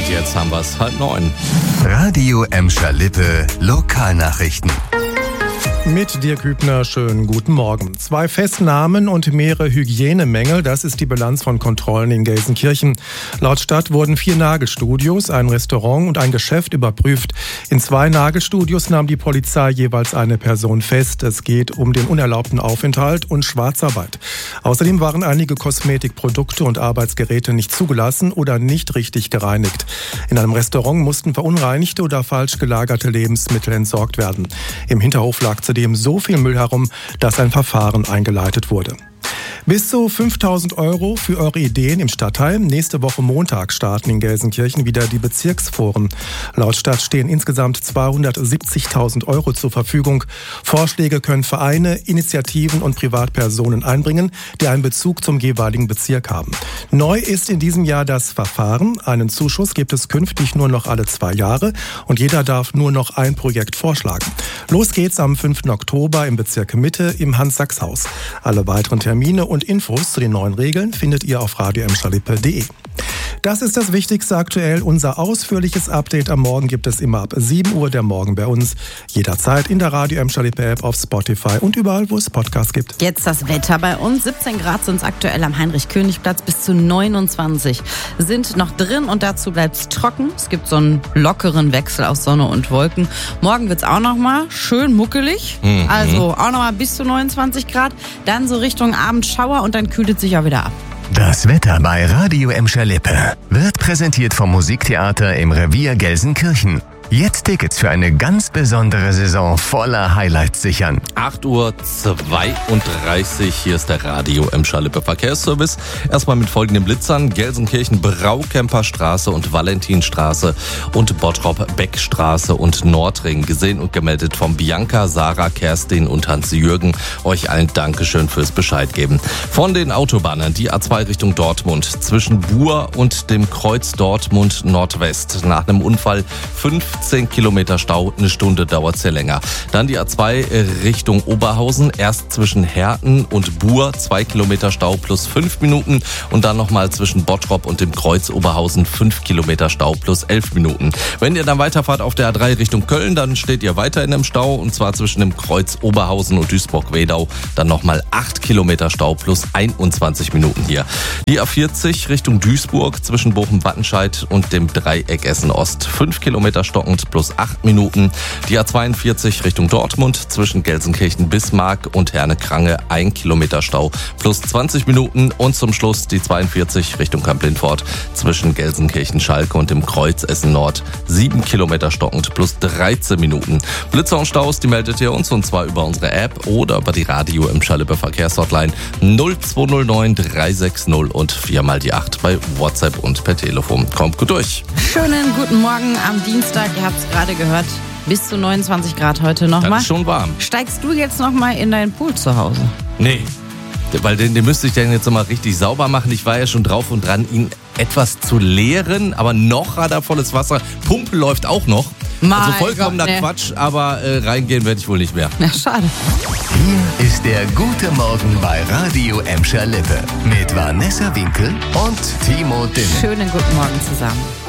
Und jetzt haben wir es 8:30. Radio Emscher Lippe Lokalnachrichten. Mit Dirk Hübner, schönen guten Morgen. 2 Festnahmen und mehrere Hygienemängel, das ist die Bilanz von Kontrollen in Gelsenkirchen. Laut Stadt wurden 4 Nagelstudios, ein Restaurant und ein Geschäft überprüft. In 2 Nagelstudios nahm die Polizei jeweils eine Person fest. Es geht um den unerlaubten Aufenthalt und Schwarzarbeit. Außerdem waren einige Kosmetikprodukte und Arbeitsgeräte nicht zugelassen oder nicht richtig gereinigt. In einem Restaurant mussten verunreinigte oder falsch gelagerte Lebensmittel entsorgt werden. Im Hinterhof lag zudem so viel Müll herum, dass ein Verfahren eingeleitet wurde. Bis zu 5.000 € für eure Ideen im Stadtteil. Nächste Woche Montag starten in Gelsenkirchen wieder die Bezirksforen. Laut Stadt stehen insgesamt 270.000 € zur Verfügung. Vorschläge können Vereine, Initiativen und Privatpersonen einbringen, die einen Bezug zum jeweiligen Bezirk haben. Neu ist in diesem Jahr das Verfahren. Einen Zuschuss gibt es künftig nur noch alle 2 Jahre und jeder darf nur noch ein Projekt vorschlagen. Los geht's am 5. Oktober im Bezirk Mitte im Hans-Sachs-Haus. Alle weiteren Termine und Infos zu den neuen Regeln findet ihr auf radioemscherlippe.de. Das ist das Wichtigste aktuell. Unser ausführliches Update am Morgen gibt es immer ab 7 Uhr der Morgen bei uns. Jederzeit in der Radio Emscher Lippe App, auf Spotify und überall, wo es Podcasts gibt. Jetzt das Wetter bei uns. 17 Grad sind es aktuell am Heinrich-König-Platz, bis zu 29 sind noch drin und dazu bleibt es trocken. Es gibt so einen lockeren Wechsel aus Sonne und Wolken. Morgen wird es auch noch mal schön muckelig. Also auch noch mal bis zu 29 Grad. Dann so Richtung Abend Schauer und dann kühlt es sich auch wieder ab. Das Wetter bei Radio Emscher Lippe wird präsentiert vom Musiktheater im Revier Gelsenkirchen. Jetzt Tickets für eine ganz besondere Saison voller Highlights sichern. 8:32 Uhr, hier ist der Radio Emscher Lippe Verkehrsservice. Erstmal mit folgenden Blitzern: Gelsenkirchen Braukemperstraße und Valentinstraße und Bottrop Beckstraße und Nordring. Gesehen und gemeldet von Bianca, Sarah, Kerstin und Hans-Jürgen. Euch allen Dankeschön fürs Bescheid geben. Von den Autobahnen, die A2 Richtung Dortmund, zwischen Buhr und dem Kreuz Dortmund Nordwest. Nach einem Unfall 15 Kilometer Stau, eine Stunde dauert es ja länger. Dann die A2 Richtung Oberhausen, erst zwischen Herten und Buhr 2 Kilometer Stau plus 5 Minuten und dann nochmal zwischen Bottrop und dem Kreuz Oberhausen 5 Kilometer Stau plus 11 Minuten. Wenn ihr dann weiterfahrt auf der A3 Richtung Köln, dann steht ihr weiter in einem Stau und zwar zwischen dem Kreuz Oberhausen und Duisburg-Wedau dann nochmal 8 Kilometer Stau plus 21 Minuten hier. Die A40 Richtung Duisburg zwischen Bochum-Wattenscheid und dem Dreieck Essen-Ost 5 Kilometer stockend plus 8 Minuten. Die A42 Richtung Dortmund zwischen Gelsenkirchen-Bismarck und Herne-Krange 1 Kilometer Stau plus 20 Minuten. Und zum Schluss die 42 Richtung Kamp-Lindfort zwischen Gelsenkirchen-Schalke und dem Kreuz Essen-Nord 7 Kilometer stockend plus 13 Minuten. Blitzer und Staus, die meldet ihr uns und zwar über unsere App oder über die Radio Emscher Lippe Verkehrshotline 0209 360 und 4 die 8 bei WhatsApp und per Telefon. Kommt gut durch. Schönen guten Morgen am Dienstag. Ihr habt es gerade gehört. Bis zu 29 Grad heute nochmal. Das ist schon warm. Steigst du jetzt nochmal in deinen Pool zu Hause? Nee, weil den müsste ich dann jetzt nochmal richtig sauber machen. Ich war ja schon drauf und dran, ihn etwas zu leeren, aber noch hat er volles Wasser. Pumpe läuft auch noch. Also vollkommener Quatsch, aber reingehen werde ich wohl nicht mehr. Na, schade. Hier ist der gute Morgen bei Radio Emscher Lippe mit Vanessa Winkel und Timo Dinn. Schönen guten Morgen zusammen.